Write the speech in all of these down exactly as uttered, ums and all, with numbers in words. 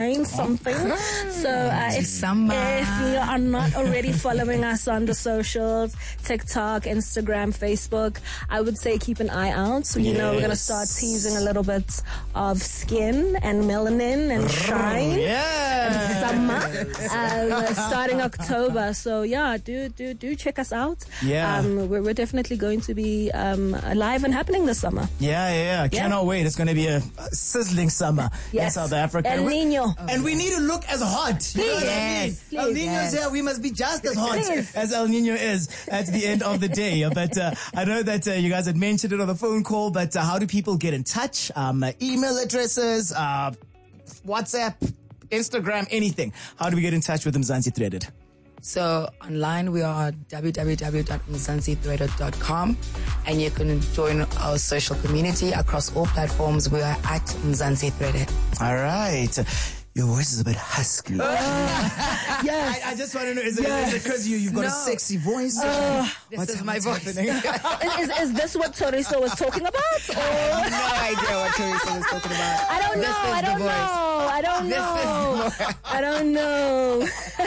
something. So uh, if, if you are not already following us on the socials, TikTok, Instagram, Facebook, I would say keep an eye out. So, you yes. know, we're going to start teasing a little bit of skin and melanin and shine yeah. and summer um, starting October. So, yeah, do do do check us out. Yeah. Um, we're, we're definitely going to be um, alive and happening this summer. Yeah, yeah, yeah. Yeah. Cannot wait. It's going to be a sizzling summer Yes. in South Africa. El Nino. Oh, and we need to look as hot. You know what I mean? Please, El Nino's yes. here. We must be just as hot Please. as El Nino is at the end of the day. But uh, I know that uh, you guys had mentioned it on the phone call, but uh, how do people get in touch? Um, uh, email addresses, uh, WhatsApp, Instagram, anything. How do we get in touch with Mzansi Threaded? So online we are w w w dot mzansi threaded dot com, and you can join our social community across all platforms. We are at Mzansi Threaded. All right. Your voice is a bit husky. Uh, yes. I, I just want to know, is it yes. because you, you've got no. a sexy voice? Uh, this what's, is my what's voice. is, is this what Toriso was talking about? Or? I have no idea what Teresa was talking about. I don't This know. is I don't the know. I don't This know. is the I don't know.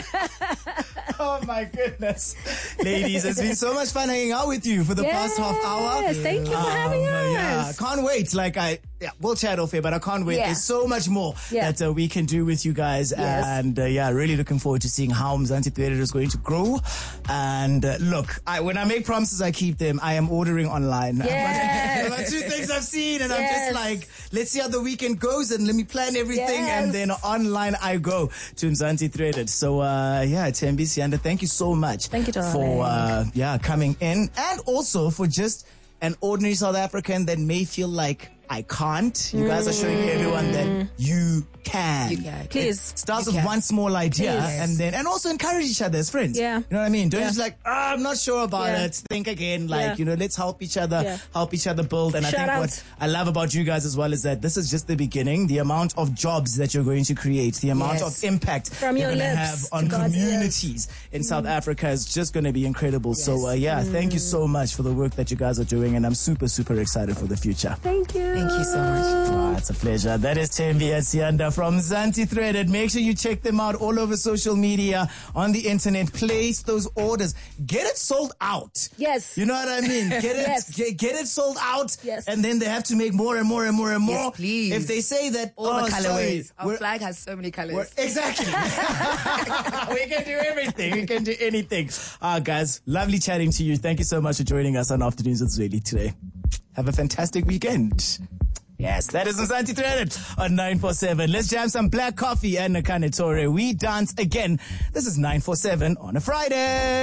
Oh my goodness. Ladies, it's been so much fun hanging out with you for the yes, past half hour. Yes, thank you for um, having us. Yeah, can't wait. Like I, yeah, we'll chat off here, but I can't wait. Yeah. There's so much more Yeah. that uh, we can do with you guys. Yes. And uh, yeah, really looking forward to seeing how Mzansi Threaded is going to grow. And uh, look, I, when I make promises, I keep them. I am ordering online. Yes. There are two things I've seen, and Yes. I'm just like, let's see how the weekend goes, and let me plan everything, Yes. and then online I go to Mzansi Threaded. So uh, yeah, Thembi Siyanda, thank you so much Thank you, darling. for uh, yeah coming in, and also for just an ordinary South African that may feel like I can't. You guys are showing everyone that you can. You can. Please. It starts You with can. one small idea, Please. and then and also encourage each other as friends. Yeah. You know what I mean? Don't Yeah. just like, oh, I'm not sure about Yeah. it. Think again. Like, Yeah. you know, let's help each other, Yeah. help each other build. And Shout I think out. what I love about you guys as well is that this is just the beginning. The amount of jobs that you're going to create, the amount Yes. of impact From you're your going to lips have on to God's communities in South Africa is just going to be incredible. So uh, yeah, thank you so much for the work that you guys are doing, and I'm super, super excited for the future. Thank you. Thank you so much. Oh, it's a pleasure. That is Thembi Siyanda from Mzansi Threaded. Make sure you check them out all over social media, on the internet. Place those orders. Get it sold out. Yes. You know what I mean? Get it, Yes. get, get it sold out. Yes. And then they have to make more and more and more and more. Yes, please. If they say that, All oh, the sorry, colorways. Our we're- flag has so many colors. we're- exactly. We can do everything. We can do anything. Ah, guys, lovely chatting to you. Thank you so much for joining us on Afternoons with Zweli today. Have a fantastic weekend. Yes, that is Mzansi Threaded on nine four seven. Let's jam some black coffee and Nakane Tore. We dance again. This is nine four seven on a Friday.